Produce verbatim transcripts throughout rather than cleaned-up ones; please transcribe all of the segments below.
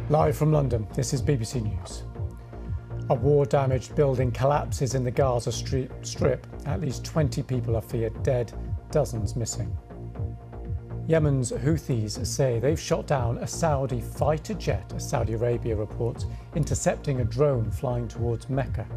Live from London, this is B B C News. A war-damaged building collapses in the Gaza Strip. At least twenty people are feared dead, dozens missing. Yemen's Houthis say they've shot down a Saudi fighter jet, as Saudi Arabia reports, intercepting a drone flying towards Mecca.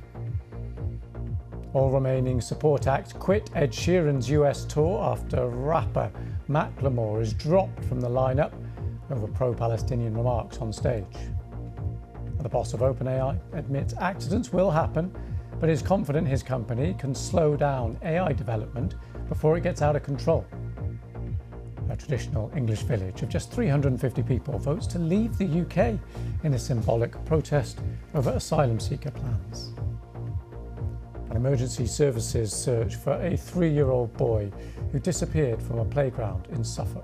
All remaining support acts quit Ed Sheeran's U S tour after rapper Macklemore is dropped from the lineup over pro-Palestinian remarks on stage. The boss of OpenAI admits accidents will happen, but is confident his company can slow down A I development before it gets out of control. A traditional English village of just three hundred fifty people votes to leave the U K in a symbolic protest over asylum seeker plans. An emergency services search for a three-year-old boy who disappeared from a playground in Suffolk.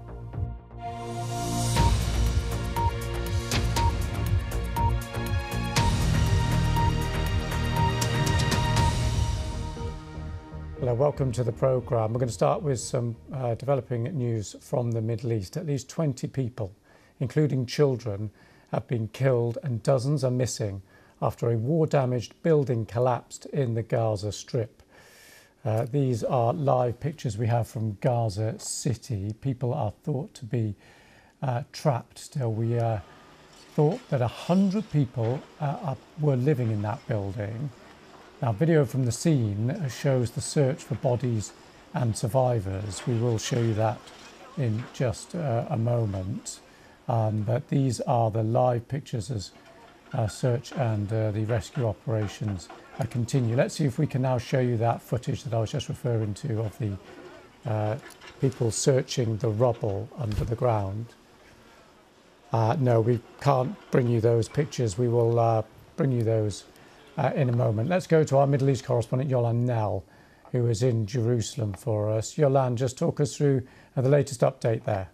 Hello, welcome to the programme. We're going to start with some uh, developing news from the Middle East. At least twenty people, including children, have been killed and dozens are missing after a war-damaged building collapsed in the Gaza Strip. Uh, these are live pictures we have from Gaza City. People are thought to be uh, trapped still. We uh, thought that one hundred people uh, are, were living in that building. Now, video from the scene shows the search for bodies and survivors. We will show you that in just uh, a moment. Um, but these are the live pictures as uh, search and uh, the rescue operations uh, continue. Let's see if we can now show you that footage that I was just referring to of the uh, people searching the rubble under the ground. Uh, no, we can't bring you those pictures. We will uh, bring you those Uh, in a moment. Let's go to our Middle East correspondent, Yolande Knell, who is in Jerusalem for us. Yolande, just talk us through uh, the latest update there.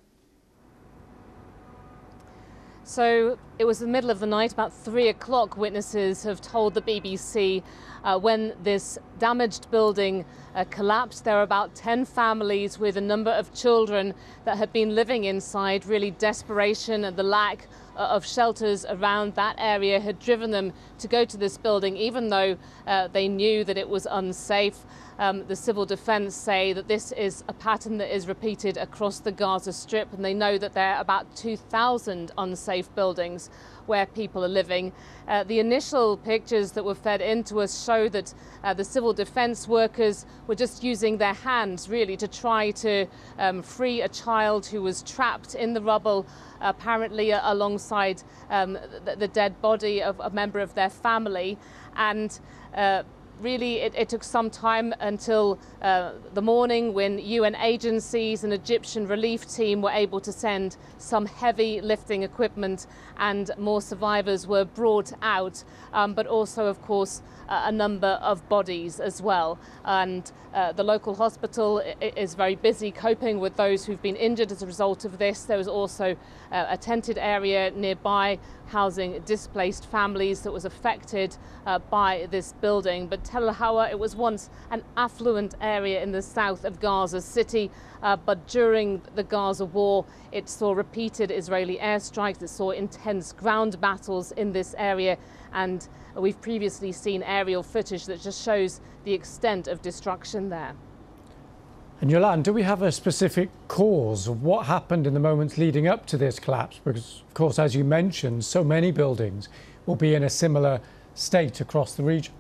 So it was the middle of the night, about three o'clock, witnesses have told the B B C uh, when this damaged building uh, collapsed. There were about ten families with a number of children that had been living inside. Really, desperation and the lack of shelters around that area had driven them to go to this building, even though uh, they knew that it was unsafe. Um, the civil defence say that this is a pattern that is repeated across the Gaza Strip, and they know that there are about two thousand unsafe buildings where people are living. Uh, the initial pictures that were fed into us show that uh, the civil defence workers were just using their hands really to try to um, free a child who was trapped in the rubble, apparently uh, alongside um, the, the dead body of a member of their family. And uh, Really, it, it took some time until uh, the morning when U N agencies and Egyptian relief team were able to send some heavy lifting equipment and more survivors were brought out, um, but also, of course, uh, a number of bodies as well. And uh, the local hospital is very busy coping with those who've been injured as a result of this. There was also uh, a tented area nearby housing displaced families that was affected uh, by this building. But Tel Hawa, it was once an affluent area in the south of Gaza City, uh, but during the Gaza war, it saw repeated Israeli airstrikes, it saw intense ground battles in this area, and we've previously seen aerial footage that just shows the extent of destruction there. And Yolande, do we have a specific cause of what happened in the moments leading up to this collapse? Because, of course, as you mentioned, so many buildings will be in a similar state across the region.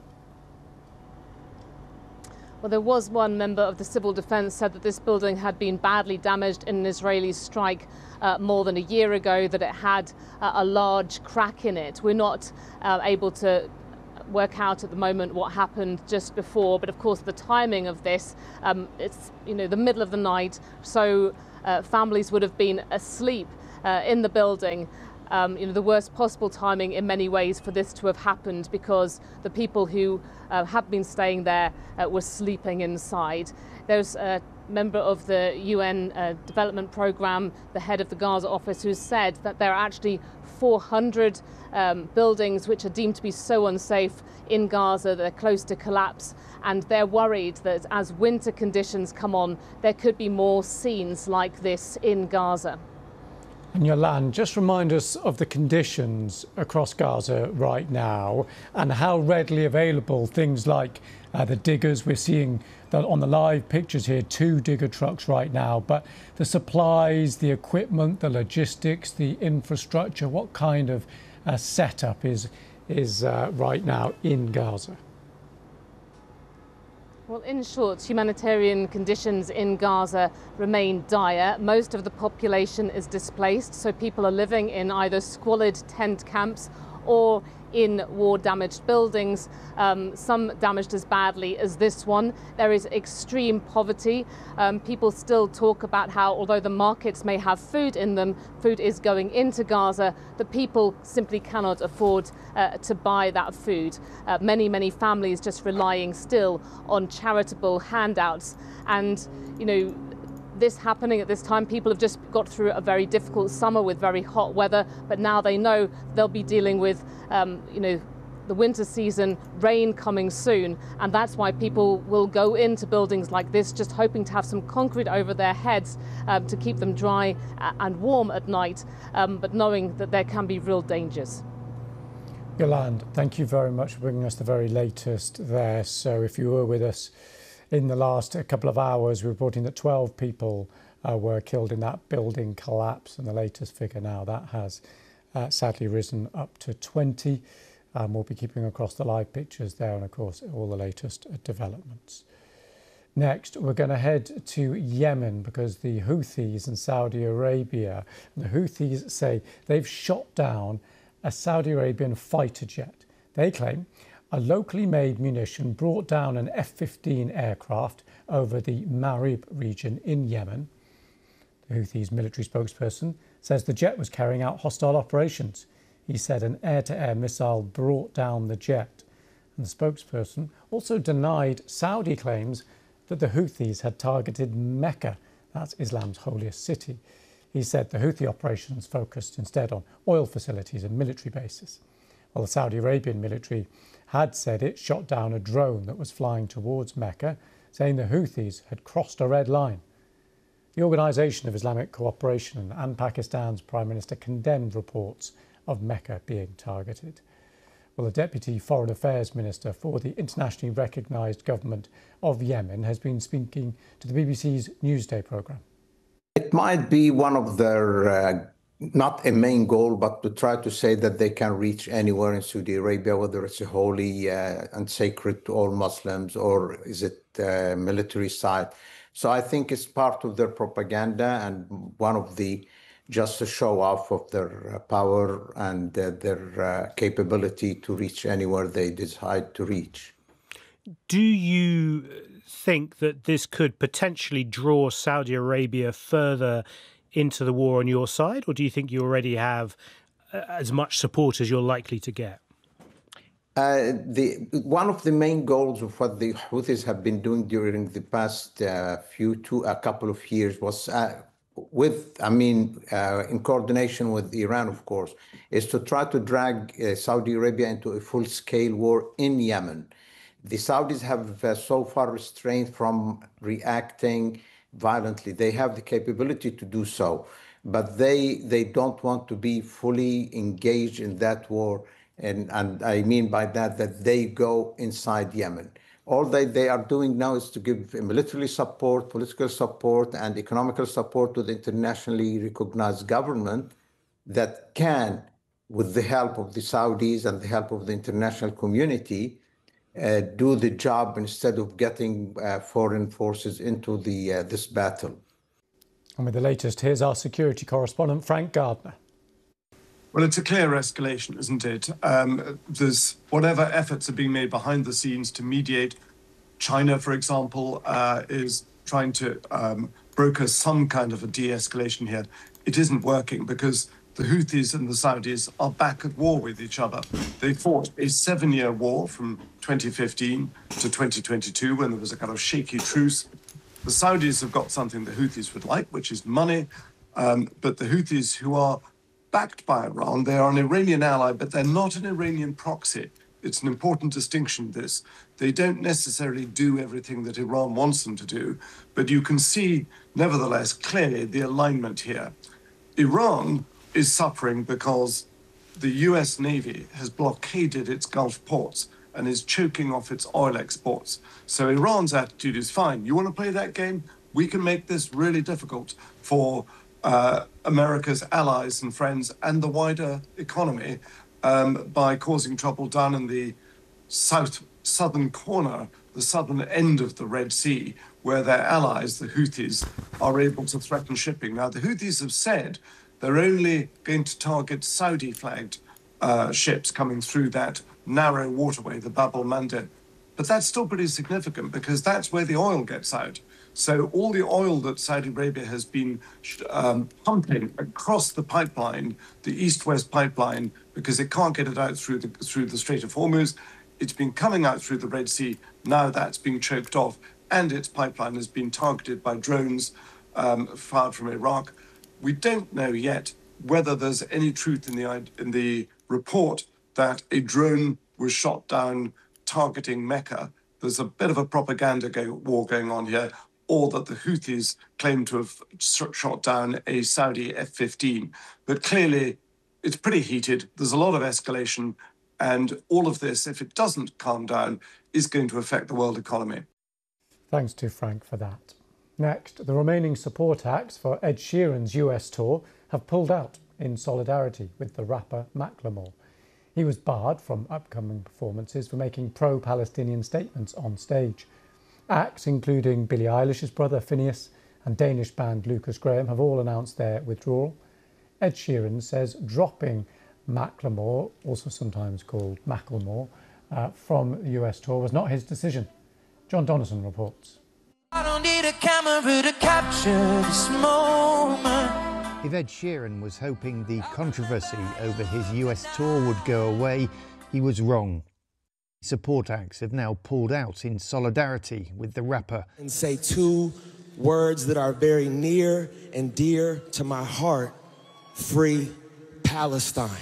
Well, there was one member of the civil defence said that this building had been badly damaged in an Israeli strike uh, more than a year ago, that it had uh, a large crack in it. We're not uh, able to work out at the moment what happened just before, but of course the timing of this, um, it's you know the middle of the night, so uh, families would have been asleep uh, in the building. Um, you know, the worst possible timing in many ways for this to have happened, because the people who uh, have been staying there uh, were sleeping inside. There's a member of the U N uh, Development Programme, the head of the Gaza office, who said that there are actually four hundred um, buildings which are deemed to be so unsafe in Gaza that they're close to collapse, and they're worried that as winter conditions come on, there could be more scenes like this in Gaza. And Yolande, just remind us of the conditions across Gaza right now and how readily available things like uh, the diggers. We're seeing that on the live pictures here, two digger trucks right now, but the supplies, the equipment, the logistics, the infrastructure, what kind of uh, setup is, is uh, right now in Gaza? Well, in short, humanitarian conditions in Gaza remain dire. Most of the population is displaced, so people are living in either squalid tent camps or in war-damaged buildings, um, some damaged as badly as this one. There is extreme poverty. Um, people still talk about how, although the markets may have food in them, food is going into Gaza, the people simply cannot afford uh, to buy that food. Uh, many, many families just relying still on charitable handouts. And, you know, this happening at this time, people have just got through a very difficult summer with very hot weather, but now they know they'll be dealing with, um, you know, the winter season, rain coming soon, and that's why people will go into buildings like this just hoping to have some concrete over their heads um, to keep them dry and warm at night, um, but knowing that there can be real dangers. Yolande, thank you very much for bringing us the very latest there. So if you were with us in the last couple of hours, we're reporting that twelve people uh, were killed in that building collapse, and the latest figure now that has uh, sadly risen up to twenty. Um, we'll be keeping across the live pictures there and, of course, all the latest developments. Next, we're going to head to Yemen because the Houthis in Saudi Arabia, the Houthis say they've shot down a Saudi Arabian fighter jet. They claim a locally made munition brought down an F fifteen aircraft over the Marib region in Yemen. The Houthis' military spokesperson says the jet was carrying out hostile operations. He said an air-to-air missile brought down the jet. And the spokesperson also denied Saudi claims that the Houthis had targeted Mecca, that's Islam's holiest city. He said the Houthi operations focused instead on oil facilities and military bases. Well, the Saudi Arabian military had said it shot down a drone that was flying towards Mecca, saying the Houthis had crossed a red line. The Organisation of Islamic Cooperation and Pakistan's Prime Minister condemned reports of Mecca being targeted. Well, the Deputy Foreign Affairs Minister for the internationally recognised government of Yemen has been speaking to the B B C's Newsday programme. It might be one of their, uh, not a main goal, but to try to say that they can reach anywhere in Saudi Arabia, whether it's a holy uh, and sacred to all Muslims, or is it a military site. So I think it's part of their propaganda and one of the, just a show off of their uh, power and uh, their uh, capability to reach anywhere they decide to reach. Do you think that this could potentially draw Saudi Arabia further into the war on your side, or do you think you already have uh, as much support as you're likely to get? Uh, the, one of the main goals of what the Houthis have been doing during the past uh, few, two, a couple of years was uh, with, I mean, uh, in coordination with Iran, of course, is to try to drag uh, Saudi Arabia into a full-scale war in Yemen. The Saudis have uh, so far restrained from reacting violently. They have the capability to do so, but they they don't want to be fully engaged in that war. And, and I mean by that, that they go inside Yemen. All that they are doing now is to give military support, political support, and economical support to the internationally recognized government that can, with the help of the Saudis and the help of the international community, uh, do the job instead of getting uh, foreign forces into the uh, this battle. And with the latest, here's our security correspondent, Frank Gardner. Well, it's a clear escalation, isn't it? Um, there's whatever efforts are being made behind the scenes to mediate. China, for example, uh, is trying to um, broker some kind of a de-escalation here. It isn't working because the Houthis and the Saudis are back at war with each other. They fought a seven-year war from twenty fifteen to twenty twenty-two when there was a kind of shaky truce. The Saudis have got something the Houthis would like, which is money, um, but the Houthis, who are backed by Iran, they are an Iranian ally, but they're not an Iranian proxy. It's an important distinction, this. They don't necessarily do everything that Iran wants them to do, but you can see, nevertheless, clearly the alignment here. Iran is suffering because the U S Navy has blockaded its Gulf ports and is choking off its oil exports. So Iran's attitude is fine. You want to play that game? We can make this really difficult for uh, America's allies and friends and the wider economy um, by causing trouble down in the south southern corner, the southern end of the Red Sea, where their allies, the Houthis, are able to threaten shipping. Now, the Houthis have said they're only going to target Saudi-flagged uh, ships coming through that narrow waterway, the Bab el-Mandeb. But that's still pretty significant because that's where the oil gets out. So all the oil that Saudi Arabia has been um, pumping across the pipeline, the east-west pipeline, because it can't get it out through the through the Strait of Hormuz, it's been coming out through the Red Sea. Now that's being choked off, and its pipeline has been targeted by drones um, fired from Iraq. We don't know yet whether there's any truth in the in the report that a drone was shot down targeting Mecca. There's a bit of a propaganda go, war going on here, or that the Houthis claim to have shot down a Saudi F fifteen. But clearly, it's pretty heated. There's a lot of escalation, and all of this, if it doesn't calm down, is going to affect the world economy. Thanks to Frank for that. Next, the remaining support acts for Ed Sheeran's U S tour have pulled out in solidarity with the rapper Macklemore. He was barred from upcoming performances for making pro-Palestinian statements on stage. Acts including Billie Eilish's brother Finneas and Danish band Lucas Graham have all announced their withdrawal. Ed Sheeran says dropping Macklemore, also sometimes called Macklemore, uh, from the U S tour was not his decision. John Donnison reports. I don't need a camera to capture this moment. If Ed Sheeran was hoping the controversy over his U S tour would go away, he was wrong. Support acts have now pulled out in solidarity with the rapper. And say two words that are very near and dear to my heart: free Palestine.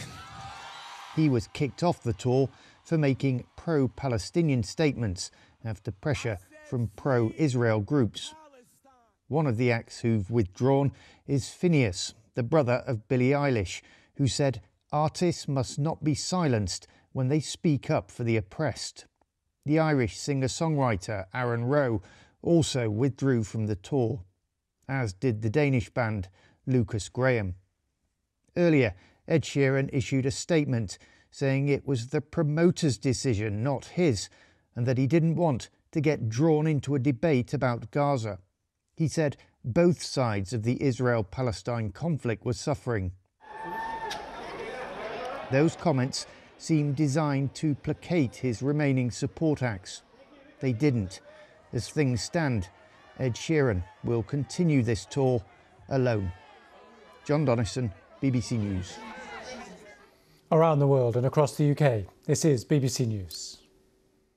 He was kicked off the tour for making pro-Palestinian statements after pressure from pro-Israel groups. One of the acts who've withdrawn is Finneas, the brother of Billie Eilish, who said artists must not be silenced when they speak up for the oppressed. The Irish singer-songwriter Aaron Rowe also withdrew from the tour, as did the Danish band Lucas Graham. Earlier, Ed Sheeran issued a statement saying it was the promoter's decision, not his, and that he didn't want to get drawn into a debate about Gaza. He said both sides of the Israel-Palestine conflict were suffering. Those comments seemed designed to placate his remaining support acts. They didn't. As things stand, Ed Sheeran will continue this tour alone. John Donnison, B B C News. Around the world and across the U K, this is B B C News.